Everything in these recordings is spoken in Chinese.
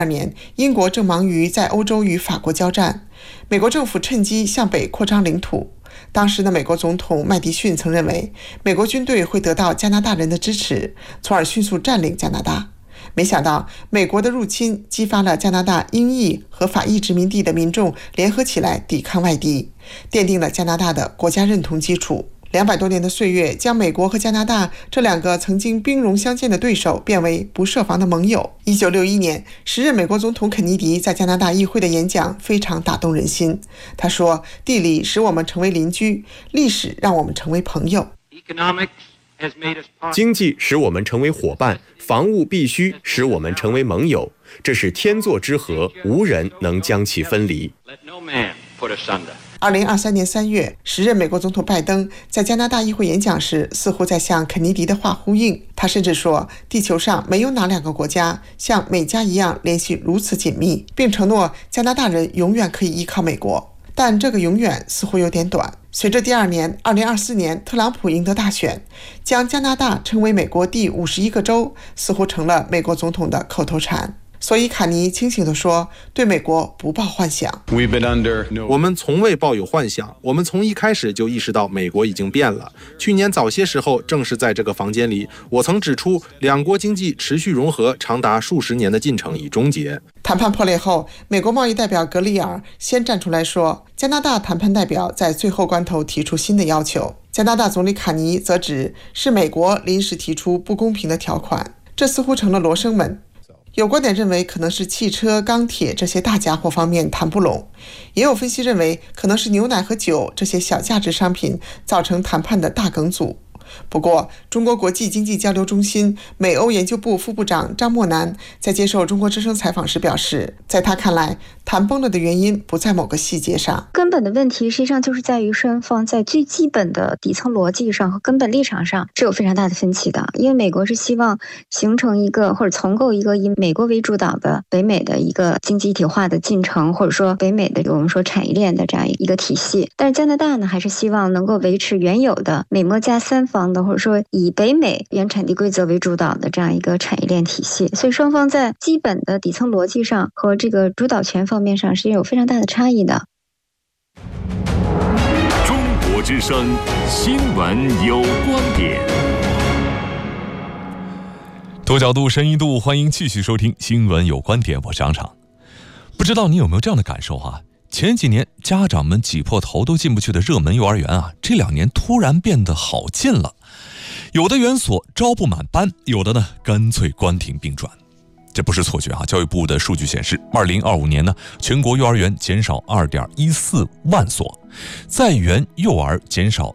年，英国正忙于在欧洲与法国交战，美国政府趁机向北扩张领土。当时的美国总统麦迪逊曾认为，美国军队会得到加拿大人的支持，从而迅速占领加拿大。没想到，美国的入侵激发了加拿大英裔和法裔殖民地的民众联合起来抵抗外敌，奠定了加拿大的国家认同基础。200多年的岁月，将美国和加拿大这两个曾经兵戎相见的对手变为不设防的盟友。1961年，时任美国总统肯尼迪在加拿大议会的演讲非常打动人心。他说：“地理使我们成为邻居，历史让我们成为朋友。 经济使我们成为伙伴，防务必须使我们成为盟友。这是天作之合，无人能将其分离。” 2023年3月，时任美国总统拜登在加拿大议会演讲时，似乎在向肯尼迪的话呼应。他甚至说，地球上没有哪两个国家像美加一样联系如此紧密，并承诺加拿大人永远可以依靠美国。但这个永远似乎有点短。随着第二年2024年特朗普赢得大选，将加拿大称为美国第51个州，似乎成了美国总统的口头禅。所以卡尼清醒地说，对美国不抱幻想。 我们从未抱有幻想，我们从一开始就意识到美国已经变了。去年早些时候，正是在这个房间里，我曾指出两国经济持续融合长达数十年的进程已终结。 谈判破裂后，美国贸易代表格里尔先站出来说，加拿大谈判代表在最后关头提出新的要求。加拿大总理卡尼则指是美国临时提出不公平的条款，这似乎成了罗生门。有观点认为可能是汽车、钢铁这些大家伙方面谈不拢，也有分析认为可能是牛奶和酒这些小价值商品造成谈判的大梗阻。不过，中国国际经济交流中心美欧研究部副部长张默南在接受中国之声采访时表示，在他看来，谈崩了的原因不在某个细节上， 根本的问题实际上就是在于双方在最基本的底层逻辑上和根本立场上是有非常大的分歧的。因为美国是希望形成一个或者重构一个以美国为主导的北美的一个经济一体化的进程，或者说北美的我们说产业链的这样一个体系。但是加拿大呢，还是希望能够维持原有的美墨加三方的，或者说以北美原产地规则为主导的这样一个产业链体系。所以双方在基本的底层逻辑上和这个主导权方面上是有非常大的差异的。 中国之声新闻有观点， 多角度深一度，欢迎继续收听新闻有观点，我是张常。不知道你有没有这样的感受啊？前几年家长们挤破头都进不去的热门幼儿园啊，这2年突然变得好进了。有的园所招不满班，有的呢干脆关停并转。这不是错觉啊！教育部的数据显示，2025年呢，全国幼儿园减少2.14万所，在园幼儿减少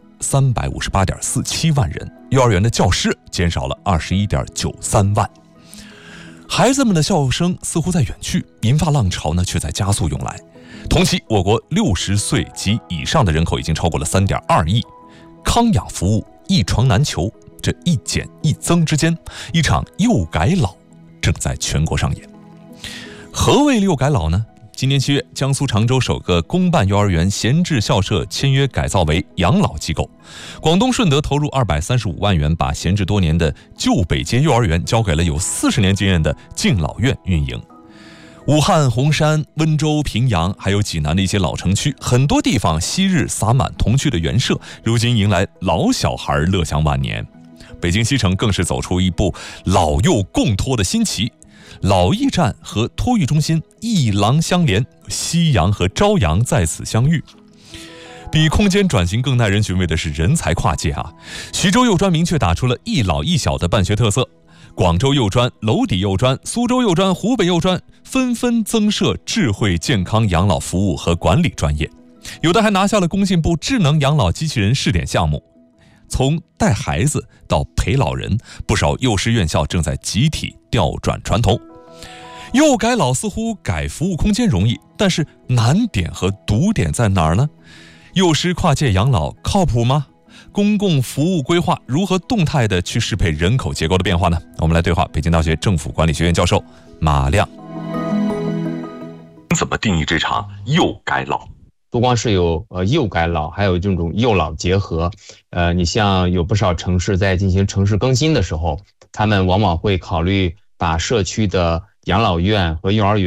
358.47万人，幼儿园的教师减少了21.93万。孩子们的笑声似乎在远去，银发浪潮呢却在加速涌来。同期，我国60岁及以上的人口已经超过了3.2亿，康养服务一床难求，这一减一增之间，一场幼改老正在全国上演。何谓幼改老呢？今年7月，江苏常州首个公办幼儿园闲置校舍签约改造为养老机构。广东顺德投入235万元，把闲置多年的旧北街幼儿园交给了有40年经验的敬老院运营。武汉、洪山、温州、平阳，还有济南的一些老城区，很多地方昔日洒满童趣的园舍，如今迎来老小孩乐享晚年。北京西城更是走出一部老幼共托的新旗，老驿站和托育中心一廊相连，夕阳和朝阳在此相遇。比空间转型更耐人寻味的是人才跨界啊！徐州幼专明确打出了一老一小的办学特色，广州幼专、娄底幼专、苏州幼专、湖北幼专纷纷增设智慧健康养老服务和管理专业，有的还拿下了工信部智能养老机器人试点项目。从带孩子到陪老人，不少幼师院校正在集体调转传统。幼改老似乎改服务空间容易，但是难点和堵点在哪儿呢？幼师跨界养老靠谱吗？公共服务规划如何动态地去适配人口结构的变化呢？我们来对话北京大学政府管理学院教授马亮。怎么定义这场幼改老？ 不光是有幼改老，还有这种幼老结合。你像有不少城市在进行城市更新的时候，他们往往会考虑把社区的养老院和幼儿园